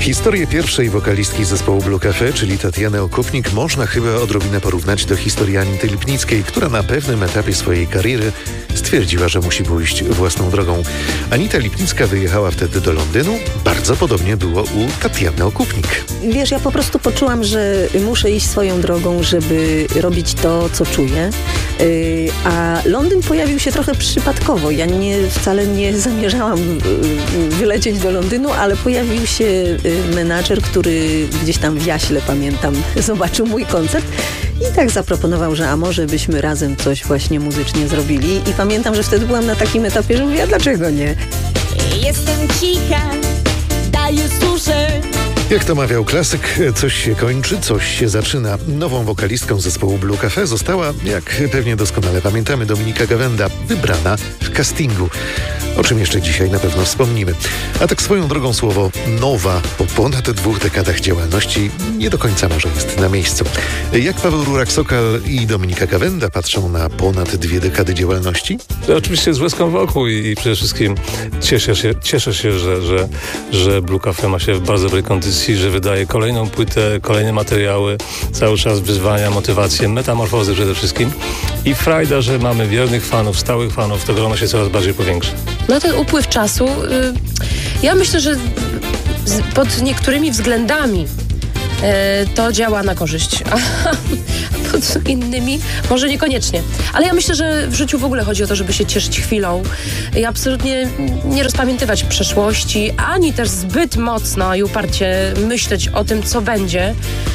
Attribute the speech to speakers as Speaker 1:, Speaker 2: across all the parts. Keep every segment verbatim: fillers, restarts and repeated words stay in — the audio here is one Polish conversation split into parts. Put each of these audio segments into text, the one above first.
Speaker 1: Historię pierwszej wokalistki zespołu Blue Cafe, czyli Tatiany Okupnik, można chyba odrobinę porównać do historii Anity Lipnickiej, która na pewnym etapie swojej kariery stwierdziła, że musi pójść własną drogą. Anita Lipnicka wyjechała wtedy do Londynu. Bardzo podobnie było u Tatiany Okupnik.
Speaker 2: Wiesz, ja po prostu poczułam, że muszę iść swoją drogą, żeby robić to, co czuję. Yy, a Londyn pojawił się trochę przypadkowo. Ja nie, wcale nie zamierzałam yy, wylecieć do Londynu, ale pojawił się yy, menadżer, który gdzieś tam w Jaśle, pamiętam, zobaczył mój koncert i tak zaproponował, że a może byśmy razem coś właśnie muzycznie zrobili. I pamiętam, że wtedy byłam na takim etapie, że mówię, a dlaczego nie?
Speaker 3: Jestem cicha, daję suszę.
Speaker 1: Jak to mawiał klasyk, coś się kończy, coś się zaczyna. Nową wokalistką zespołu Blue Cafe została, jak pewnie doskonale pamiętamy, Dominika Gawenda, wybrana w castingu. O czym jeszcze dzisiaj na pewno wspomnimy. A tak swoją drogą słowo nowa po ponad dwóch dekadach działalności nie do końca może jest na miejscu. Jak Paweł Rurak-Sokal i Dominika Gawenda patrzą na ponad dwie dekady działalności?
Speaker 4: To oczywiście jest łezką wokół i, i przede wszystkim cieszę się, cieszę się że, że, że Blue Cafe ma się w bardzo dobrej kondycji, że wydaje kolejną płytę, kolejne materiały, cały czas wyzwania, motywacje, metamorfozy przede wszystkim i frajda, że mamy wiernych fanów, stałych fanów, to grono się coraz bardziej powiększa.
Speaker 5: No ten upływ czasu, y, ja myślę, że z, pod niektórymi względami y, to działa na korzyść, a pod innymi może niekoniecznie. Ale ja myślę, że w życiu w ogóle chodzi o to, żeby się cieszyć chwilą i absolutnie nie rozpamiętywać przeszłości, ani też zbyt mocno i uparcie myśleć o tym, co będzie.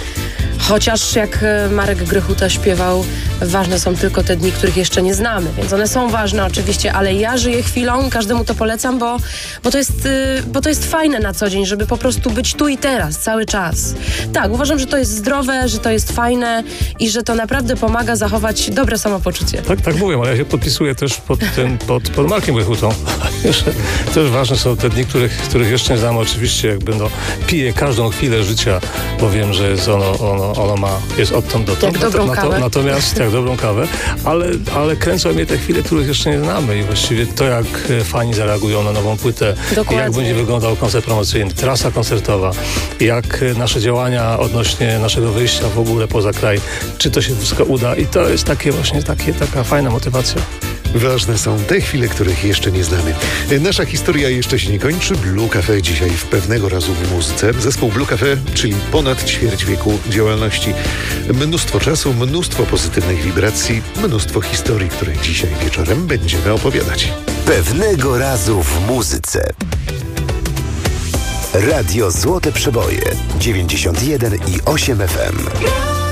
Speaker 5: Chociaż jak Marek Grychuta śpiewał, ważne są tylko te dni, których jeszcze nie znamy. Więc one są ważne oczywiście, ale ja żyję chwilą, każdemu to polecam, bo, bo, to jest, bo to jest fajne na co dzień, żeby po prostu być tu i teraz, cały czas. Tak, uważam, że to jest zdrowe, że to jest fajne i że to naprawdę pomaga zachować dobre samopoczucie.
Speaker 4: Tak, tak mówię, ale ja się podpisuję też pod, ten, pod, pod Markiem Grychutą. Też ważne są te dni, których, których jeszcze nie znamy. Oczywiście jak będą, piję każdą chwilę życia, bo wiem, że jest ono, ono Ono ma, jest odtąd dotąd.
Speaker 5: Jak dobrą
Speaker 4: Nato,
Speaker 5: kawę.
Speaker 4: Natomiast, jak dobrą kawę, ale, ale kręcą mnie te chwile, których jeszcze nie znamy i właściwie to, jak fani zareagują na nową płytę,
Speaker 5: Dokładnie.
Speaker 4: jak będzie wyglądał koncert promocyjny, trasa koncertowa, jak nasze działania odnośnie naszego wyjścia w ogóle poza kraj, czy to się wszystko uda i to jest takie właśnie takie, taka fajna motywacja.
Speaker 1: Ważne są te chwile, których jeszcze nie znamy. Nasza historia jeszcze się nie kończy. Blue Cafe dzisiaj w pewnego razu w muzyce. Zespół Blue Cafe, czyli ponad ćwierć wieku działalności. Mnóstwo czasu, mnóstwo pozytywnych wibracji, mnóstwo historii, które dzisiaj wieczorem będziemy opowiadać.
Speaker 6: Pewnego razu w muzyce. Radio Złote Przeboje dziewięćdziesiąt jeden i osiem F M.